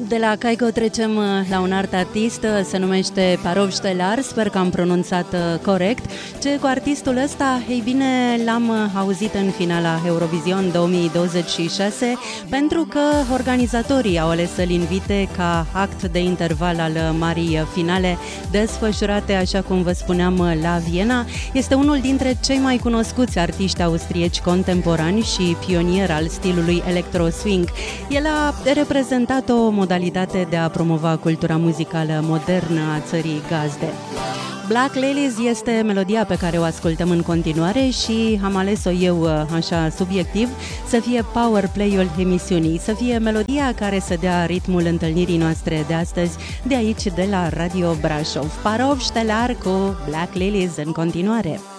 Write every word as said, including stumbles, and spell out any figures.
De la Caico trecem la un alt artist, se numește Parov Stelar, sper că am pronunțat corect. Ce cu artistul ăsta? Ei bine, l-am auzit în finala Eurovision două mii douăzeci și șase, pentru că organizatorii au ales să-l invite ca act de interval al marii finale, desfășurate, așa cum vă spuneam, la Viena. Este unul dintre cei mai cunoscuți artiști austrieci contemporani și pionier al stilului electro-swing. El a reprezentat o modalitate de a promova cultura muzicală modernă a țării gazde. Black Lilies este melodia pe care o ascultăm în continuare și am ales-o eu așa subiectiv să fie power play-ul emisiunii, să fie melodia care să dea ritmul întâlnirii noastre de astăzi de aici, de la Radio Brașov. Parov Stelar cu Black Lilies în continuare.